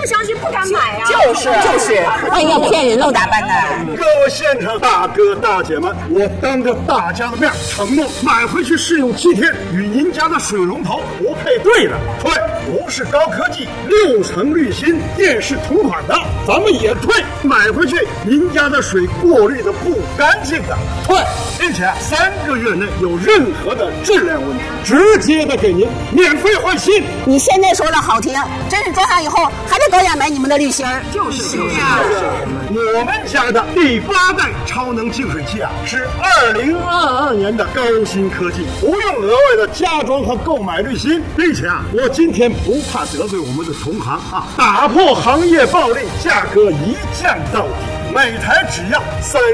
不相信，不敢买啊！ 就是，万一要骗人了咋办呢？ 各位现场大哥大姐们，我当着大家的面承诺买回去试用7天，与您家的水龙头不配对的退，不是高科技6层滤芯电视同款的咱们也退，买回去您家的水过滤的不干净的退，并且3个月内有任何的质量问题，直接的给您免费换新。 你现在说的好听，真是装上以后还得多点买你们的滤芯儿。 就是我们家的第8代超能净水器啊，是2022年的高新科技，不用额外的加装和购买滤芯，并且啊，我今天不怕得罪我们的同行啊，打破行业暴利，价格一降到底。每台只要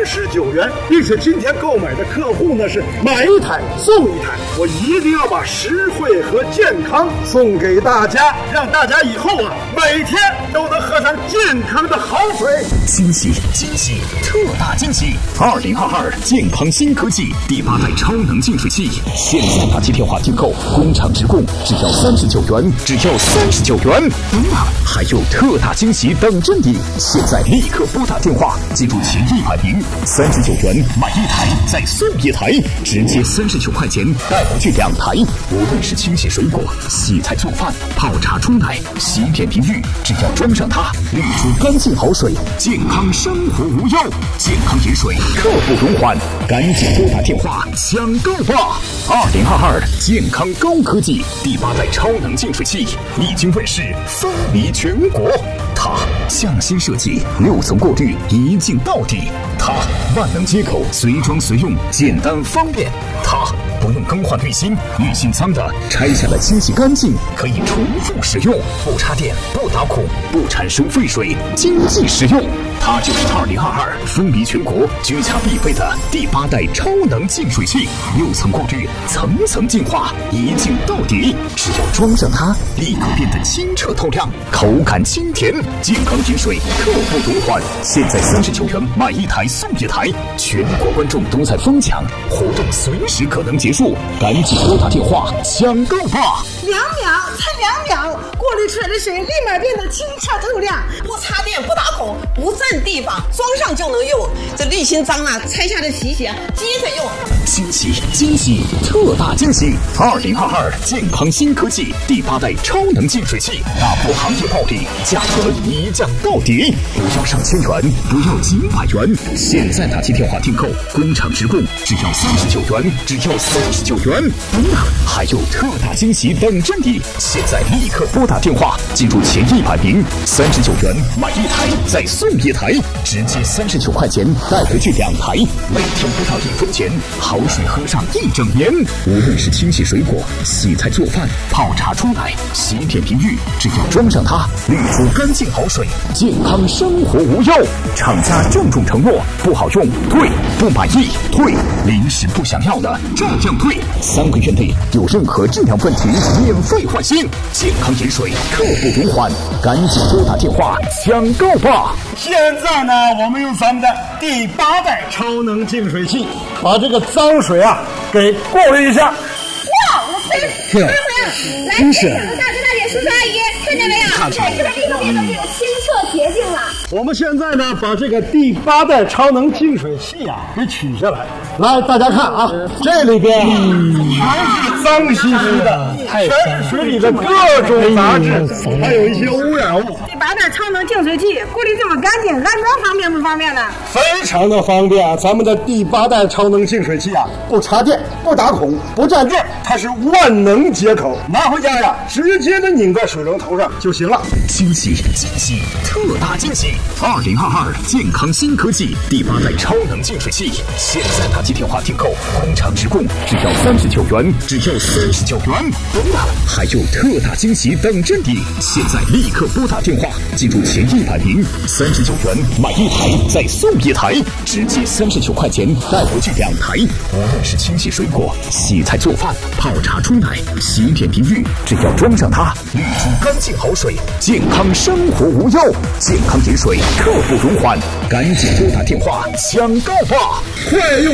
39元，并且今天购买的客户呢是买1台送1台，我一定要把实惠和健康送给大家，让大家以后啊每天都能喝上健康的好水。 惊喜特大惊喜！2022健康新科技第8代超能净水器，现在打起电话订购，工厂直供，只要39元，只要39元。还有特大惊喜等着你！现在立刻拨打电话，记住前100名，39元买1台再送1台，直接39块钱带回去2台。无论是清洗水果、洗菜做饭、泡茶冲奶、洗脸淋浴，只要装上它，滤出干净好水，健康生活无忧，健康饮水刻不容缓，赶紧拨打电话抢购吧！2022健康高科技第8代超能净水器已经问世，风靡全国。它匠心设计，6层过滤，一镜到底。它万能接口，随装随用，简单方便。它不用更换滤芯，滤芯脏的拆下来清洗干净，可以重复使用，不插电，不打孔，不产生废水，经济实用。它就是2022风靡全国、居家必备的第8代超能净水器，6层过滤，层层净化，一镜到底。只要装上它，立刻变得清澈透亮，口感清甜，健康饮水刻不容缓。现在39元买1台送1台，全国观众都在疯抢，活动随时可能结束，赶紧拨打电话抢购吧 ！2秒，才2秒，过滤出来的水立马变得清澈透亮， 不插电，不打孔，不占地方，装上就能用。这滤芯脏了，拆下来洗洗，接着用。 惊喜，特大惊喜！2022健康新科技第8代超能净水器，打破行业暴利，价格一降到底，不要上千元，不要几百元，现在打起电话订购，工厂直供，只要39元，只要39元。还有特大惊喜等着你！现在立刻拨打电话，记住前100名，39元买1台再送1台，直接39块钱带回去2台，每天不到1分钱，好水喝上1整年。无论是清洗水果、洗菜做饭、泡茶冲奶、洗脸淋浴，只要装上它，滤出干净好水，健康生活无忧。厂家郑重承诺，不好用退，不满意退，临时不想要的照样退，3个月内有任何质量问题免费换新，健康饮水刻不容缓，赶紧拨打电话抢购吧！ 现在呢，我们用咱们的第8代超能净水器，把这个脏水啊给过滤一下。 哇，我飞了！来， 真是！ 大哥大姐、叔叔阿姨，看见没有？这个立刻变得这个清澈洁净了。 我们现在呢，把这个第8代超能净水器啊给取下来，来大家看啊，这里边全是脏兮兮的，全是水里的各种杂质，还有一些污染物。 第8代超能净水器过滤这么干净，安装方便不方便呢？ 非常的方便，咱们的第8代超能净水器啊，不插电，不打孔，不占地，它是万能接口，拿回家呀，直接的拧在水龙头上就行了。 惊喜，特大惊喜！2022健康新科技第8代超能净水器，现在打起电话订购，工厂直供，只要39元，只要39元。还有特大惊喜等着你！现在立刻拨打电话，记住前100名，39元买1台再送1台，直接39块钱带回去2台。无论是清洗水果、洗菜做饭、泡茶冲奶、洗脸淋浴，只要装上它，滤出干净好水，健康生活无忧，健康饮水刻不容缓，赶紧拨打电话抢购吧！ 快用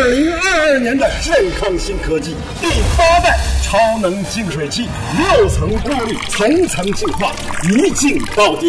2022年的健康新科技第8代超能净水器，6层过滤，层层净化，一镜到底。